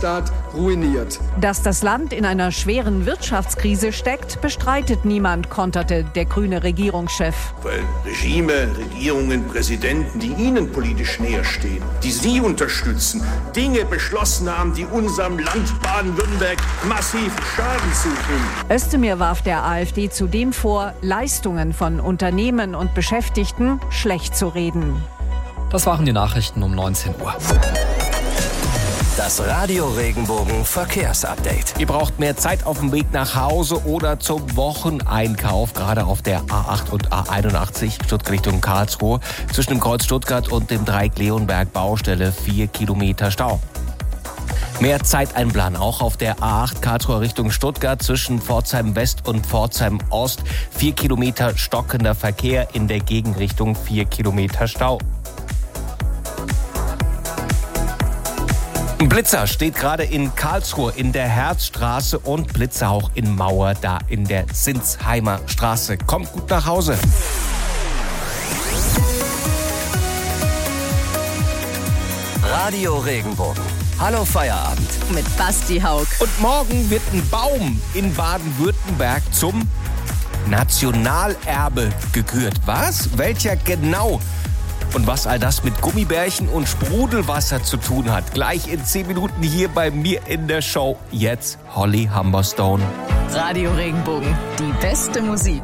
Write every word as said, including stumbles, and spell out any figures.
Sozialstaat ruiniert. Dass das Land in einer schweren Wirtschaftskrise steckt, bestreitet niemand, konterte der grüne Regierungschef. Weil Regime, Regierungen, Präsidenten, die Ihnen politisch näher stehen, die Sie unterstützen, Dinge beschlossen haben, die unserem Land Baden-Württemberg massiv Schaden zufügen. Özdemir warf der AfD zudem vor, Leistungen von Unternehmen und Beschäftigten schlecht zu reden. Das waren die Nachrichten um neunzehn Uhr. Das Radio Regenbogen Verkehrsupdate. Ihr braucht mehr Zeit auf dem Weg nach Hause oder zum Wocheneinkauf, gerade auf der A acht und A einundachtzig Stuttgart Richtung Karlsruhe. Zwischen dem Kreuz Stuttgart und dem Dreieck Leonberg Baustelle vier Kilometer Stau. Mehr Zeit einplanen, auch auf der A acht Karlsruhe Richtung Stuttgart zwischen Pforzheim West und Pforzheim Ost. vier Kilometer stockender Verkehr, in der Gegenrichtung vier Kilometer Stau. Ein Blitzer steht gerade in Karlsruhe in der Herzstraße und Blitzer auch in Mauer da in der Sinsheimer Straße. Kommt gut nach Hause. Radio Regenbogen. Hallo Feierabend. Mit Basti Haug. Und morgen wird ein Baum in Baden-Württemberg zum Nationalerbe gekürt. Was? Welcher genau? Und was all das mit Gummibärchen und Sprudelwasser zu tun hat, gleich in zehn Minuten hier bei mir in der Show. Jetzt Holly Humberstone. Radio Regenbogen, die beste Musik.